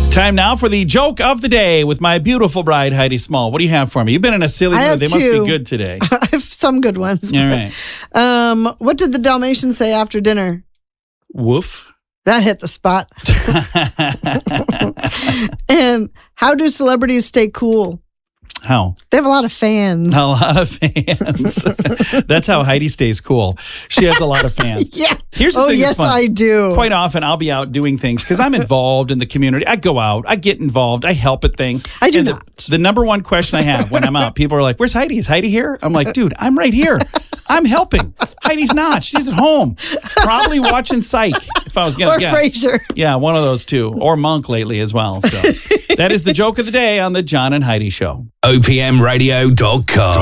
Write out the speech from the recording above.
Time now for the joke of the day with my beautiful bride, Heidi Small. What do you have for me? You've been in a silly mood. They must be good today. I have some good ones. All right. What did the Dalmatian say after dinner? Woof. That hit the spot. And how do celebrities stay cool? How? They have a lot of fans. A lot of fans. That's how Heidi stays cool. She has a lot of fans. Yeah. Here's the thing yes, that's fun. I do. Quite often, I'll be out doing things because I'm involved in the community. I go out. I get involved. I help at things. I do and not. The number one question I have when I'm out, people are like, where's Heidi? Is Heidi here? I'm like, dude, I'm right here. I'm helping. Heidi's not. She's at home. Probably watching Psych, if I was going to guess. Or Frasier. Yeah, one of those two. Or Monk lately as well. So that is the joke of the day on the John and Heidi Show. OPMradio.com